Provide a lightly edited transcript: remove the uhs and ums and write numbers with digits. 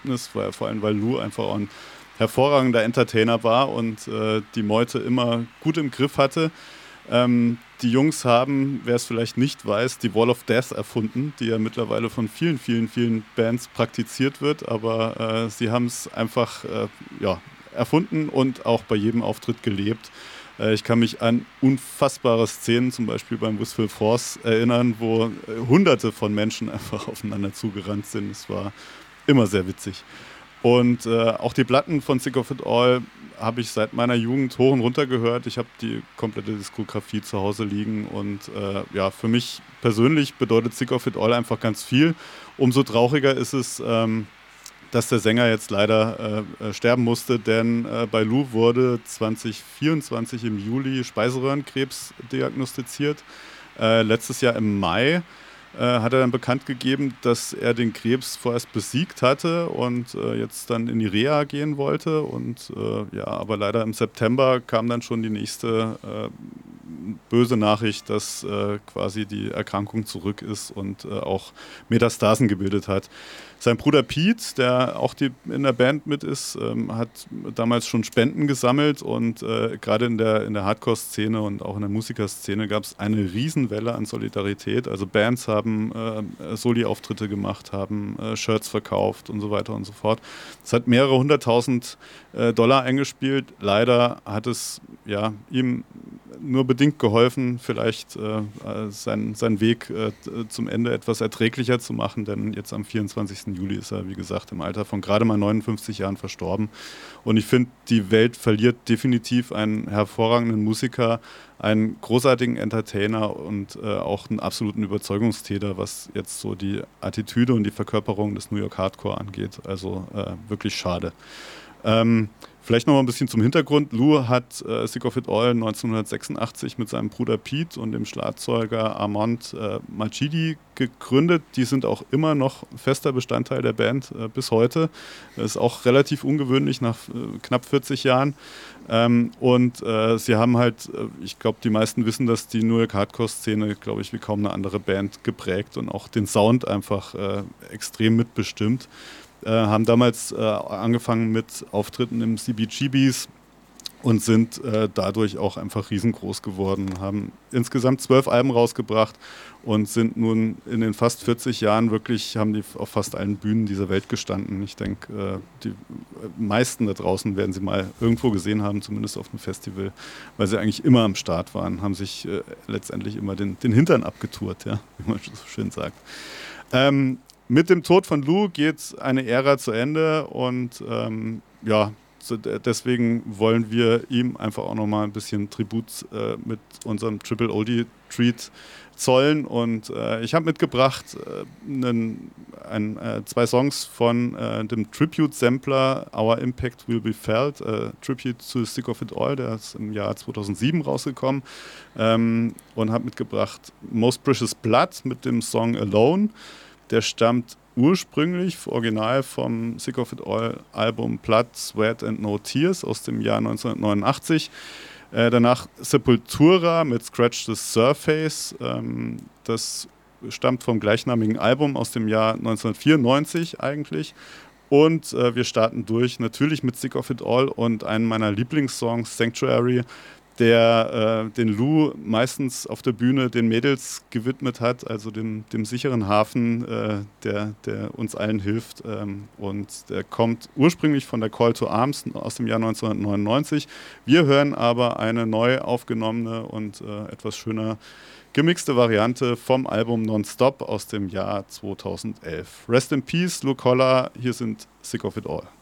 vor allem weil Lou einfach auch ein hervorragender Entertainer war und die Meute immer gut im Griff hatte. Die Jungs haben, wer es vielleicht nicht weiß, die Wall of Death erfunden, die ja mittlerweile von vielen, vielen, vielen Bands praktiziert wird, aber sie haben es einfach erfunden und auch bei jedem Auftritt gelebt. Ich kann mich an unfassbare Szenen, zum Beispiel beim Wistful Force, erinnern, wo Hunderte von Menschen einfach aufeinander zugerannt sind. Es war immer sehr witzig. Und auch die Platten von Sick of It All habe ich seit meiner Jugend hoch und runter gehört. Ich habe die komplette Diskografie zu Hause liegen und für mich persönlich bedeutet Sick of It All einfach ganz viel. Umso trauriger ist es, dass der Sänger jetzt leider sterben musste, denn bei Lou wurde 2024 im Juli Speiseröhrenkrebs diagnostiziert. Letztes Jahr im Mai hat er dann bekannt gegeben, dass er den Krebs vorerst besiegt hatte und jetzt dann in die Reha gehen wollte. Und aber leider im September kam dann schon die nächste böse Nachricht, dass quasi die Erkrankung zurück ist und auch Metastasen gebildet hat. Sein Bruder Pete, der auch in der Band mit ist, hat damals schon Spenden gesammelt und gerade in der Hardcore-Szene und auch in der Musikerszene gab es eine Riesenwelle an Solidarität. Also Bands haben Soli-Auftritte gemacht, haben Shirts verkauft und so weiter und so fort. Es hat mehrere hunderttausend Dollar eingespielt. Leider hat es ihm nur bedingt geholfen, vielleicht seinen Weg zum Ende etwas erträglicher zu machen, denn jetzt am 24. Juli ist er, wie gesagt, im Alter von gerade mal 59 Jahren verstorben. Und ich finde, die Welt verliert definitiv einen hervorragenden Musiker, einen großartigen Entertainer und auch einen absoluten Überzeugungstäter, was jetzt so die Attitüde und die Verkörperung des New York Hardcore angeht. Also wirklich schade. Vielleicht noch mal ein bisschen zum Hintergrund. Lou hat Sick of It All 1986 mit seinem Bruder Pete und dem Schlagzeuger Armand Machidi gegründet. Die sind auch immer noch fester Bestandteil der Band bis heute. Das ist auch relativ ungewöhnlich nach knapp 40 Jahren. Sie haben halt, ich glaube, die meisten wissen, dass die New York Hardcore-Szene, glaube ich, wie kaum eine andere Band geprägt und auch den Sound einfach extrem mitbestimmt. Haben damals angefangen mit Auftritten im CBGBs und sind dadurch auch einfach riesengroß geworden, haben insgesamt 12 Alben rausgebracht und sind nun in den fast 40 Jahren wirklich, haben die auf fast allen Bühnen dieser Welt gestanden. Ich denke, die meisten da draußen werden sie mal irgendwo gesehen haben, zumindest auf einem Festival, weil sie eigentlich immer am Start waren, haben sich letztendlich immer den Hintern abgetourt, ja, wie man so schön sagt. Mit dem Tod von Lou geht eine Ära zu Ende und deswegen wollen wir ihm einfach auch nochmal ein bisschen Tribut mit unserem Triple Oldie Treat zollen. Und ich habe mitgebracht zwei Songs von dem Tribute-Sampler Our Impact Will Be Felt, Tribute to Sick of It All, der ist im Jahr 2007 rausgekommen, und habe mitgebracht Most Precious Blood mit dem Song Alone. Der stammt ursprünglich original vom Sick of It All Album Blood, Sweat and No Tears aus dem Jahr 1989. Danach Sepultura mit Scratch the Surface. Das stammt vom gleichnamigen Album aus dem Jahr 1994 eigentlich. Und wir starten durch natürlich mit Sick of It All und einen meiner Lieblingssongs, Sanctuary, der den Lou meistens auf der Bühne den Mädels gewidmet hat, also dem sicheren Hafen, der uns allen hilft. Und der kommt ursprünglich von der Call to Arms aus dem Jahr 1999. Wir hören aber eine neu aufgenommene und etwas schöner gemixte Variante vom Album Nonstop aus dem Jahr 2011. Rest in Peace, Lou Kolla, hier sind Sick of It All.